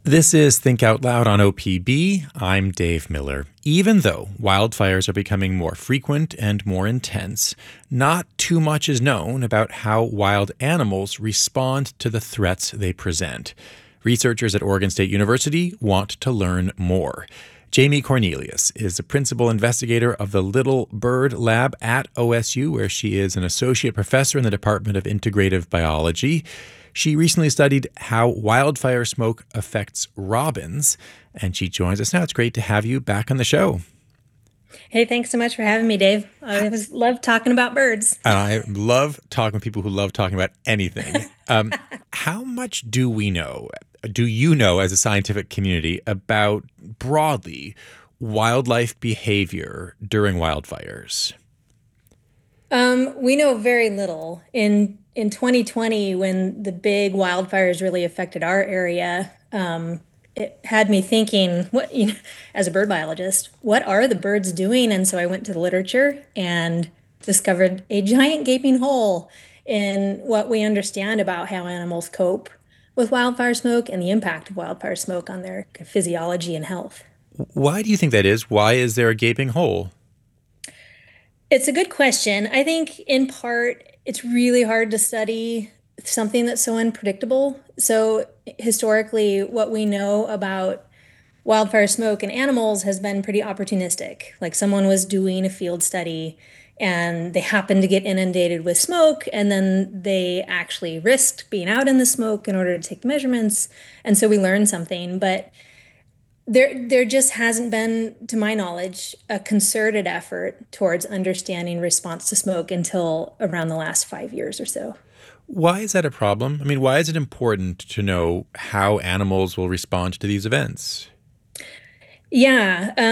This is Think Out Loud on OPB. I'm Dave Miller. Even though wildfires are becoming more frequent and more intense, not too much is known about how wild animals respond to the threats they present. Researchers at Oregon State University want to learn more. Jamie Cornelius is the principal investigator of the Little Bird Lab at OSU, where she is an associate professor in the Department of Integrative Biology. She recently studied how wildfire smoke affects robins, and she joins us now. It's great to have you back on the show. Hey, thanks so much for having me, Dave. I always love talking about birds. And I love talking with people who love talking about anything. How much do we know, do you know as a scientific community about broadly wildlife behavior during wildfires? We know very little. In 2020, when the big wildfires really affected our area, it had me thinking, as a bird biologist, what are the birds doing? And so I went to the literature and discovered a giant gaping hole in what we understand about how animals cope with wildfire smoke and the impact of wildfire smoke on their physiology and health. Why do you think that is? Why is there a gaping hole? It's a good question. I think in part it's really hard to study something that's so unpredictable. So historically, what we know about wildfire smoke in animals has been pretty opportunistic. Like someone was doing a field study and they happened to get inundated with smoke, and then they actually risked being out in the smoke in order to take measurements. And so we learned something. But there just hasn't been, to my knowledge, a concerted effort towards understanding response to smoke until around the last 5 years or so. Why is that a problem? I mean, why is it important to know how animals will respond to these events? Yeah,